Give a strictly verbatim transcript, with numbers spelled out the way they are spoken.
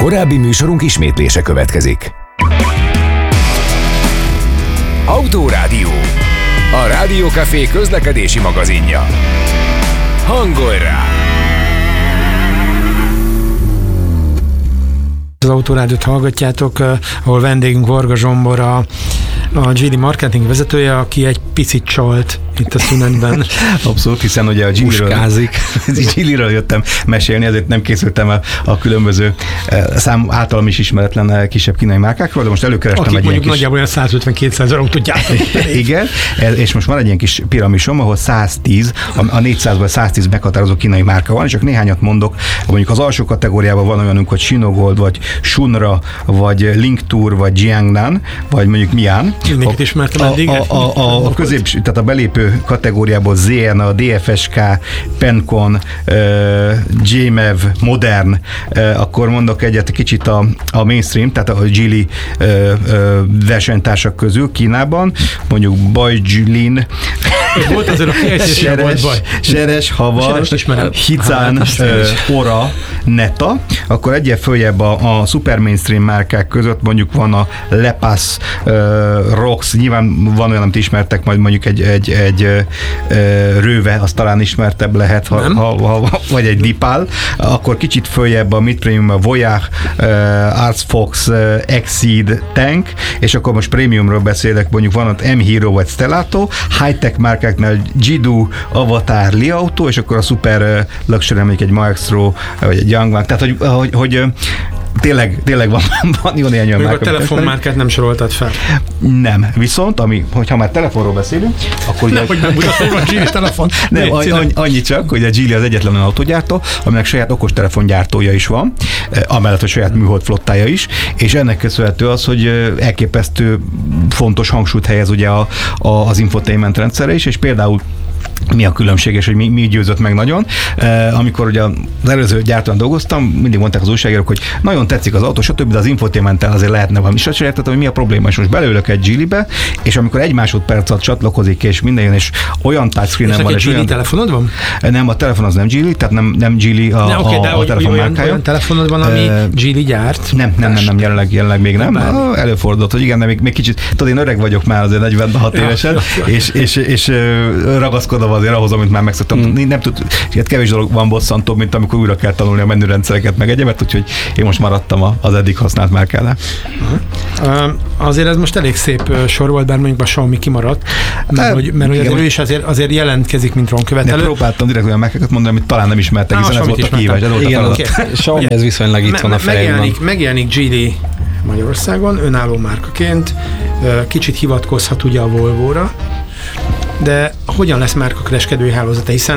Korábbi műsorunk ismétlése következik. Autórádió. A Rádiókafé közlekedési magazinja. Hangolj rá! Az Autórádiót hallgatjátok, ahol vendégünk Varga Zsombor, a, a Geely marketing vezetője, aki egy picit csalt itt a szünetben. Abszolút, hiszen ugye a Geelyről jöttem mesélni, ezért nem készültem a, a különböző szám általam is ismeretlen kisebb kínai márkákról, de most előkerestem akik egy ilyen kis... nagyjából olyan száz ötven-kétszáz autót gyártani. Igen, és most van egy ilyen kis piramisom, ahol száztíz, a négyszázból száztíz meghatározó kínai márka van, és csak néhányat mondok, mondjuk az alsó kategóriában van olyanunk, hogy Sinogold, vagy Shunra, vagy Lingtour, vagy Jiangnan, vagy mondjuk Mian. Mindenkit ismertem eddig. A, a, a, a középső, tehát a belépő kategóriából zé en á, dé ef es ká, Pencon, uh, jé em e vé, Modern, uh, akkor mondok egyet kicsit a, a mainstream, tehát a Geely uh, uh, versenytársak közül Kínában, mondjuk Baojilin, volt azért a kiejtésen volt baj. Seres, Haval, Hicán, uh, Ora, Neta, akkor egyet följebb a, a super mainstream márkák között mondjuk van a Lepas, uh, Rox, nyilván van olyan, amit ismertek, majd mondjuk egy, egy, egy uh, Röve, az talán ismertebb lehet, ha, ha, ha, vagy egy Dipal, akkor kicsit följebb a mid-premium, a Voyage, uh, Arts Fox, uh, Exceed, Tank, és akkor most prémiumról beszélek, mondjuk van ott M-Hero vagy Stellato, high-tech márkáknál Jidu, Avatar, Li Auto, és akkor a super uh, luxury, mondjuk egy Maestro, vagy egy Yangwang, tehát hogy, hogy, hogy Tényleg, tényleg van, van jó néhány olyan márka. A telefonmárkát nem soroltad fel. Nem, viszont, ami, hogyha már telefonról beszélünk, akkor nem, ugye... hogy nem mutatom a Geely telefon. Nem, annyi, annyi csak, hogy a Geely az egyetlen autógyártó, aminek saját okostelefongyártója is van, amellett, hogy saját műhold flottája is, és ennek köszönhető az, hogy elképesztő fontos hangsúlyt helyez ugye a, a, az infotainment rendszerre is, és például mi a különbség, és hogy mi, mi győzött meg nagyon. Uh, amikor ugye az előző gyártóan dolgoztam, mindig mondták az újságírók, hogy nagyon tetszik az autó, stb., de az infotainmenttel azért lehetne valami. És azt sem értettem, hogy mi a probléma, és most belőlök egy Geelybe, és amikor egy másodperc alatt csatlakozik, és minden jön, és olyan touchscreen-en van, és Geely olyan... telefonod van? Nem, a telefon az nem Geely, tehát nem, nem Geely a, ne, okay, a, a telefon olyan, márkája. Olyan telefonod van, ami uh, Geely gyárt? Nem, nem, nem, nem, jelenleg, jelenleg még nem. nem Előfordult, hogy igen, de még, még kicsit, tudod, én öreg vagyok már azért negyvenhat évesen, és, és, és ragaszkodom azért ahhoz, amit már megszoktam. Mm. Nem tud, kevés dolog van bosszantóbb, mint amikor újra kell tanulni a menürendszereket, meg egyebet, úgyhogy én most maradtam az eddig használt márkánál. Uh-huh. Uh, azért ez most elég szép sor volt, bár mondjuk a Xiaomi kimaradt, mert, uh, hogy, mert igen, azért ő is azért, azért jelentkezik, mint ronkövetelő. Nem, próbáltam direkt olyan márkákat mondani, amit talán nem ismertek, hiszen ez volt a kihívás. Igen, okay. Xiaomi ez viszonylag itt van a fejemben. Megjelenik, megjelenik Geely Magyarországon, önálló márkaként, kicsit hivatkozhat ugye a Volvóra, de hogyan lesz márkakereskedői hálózata, hiszen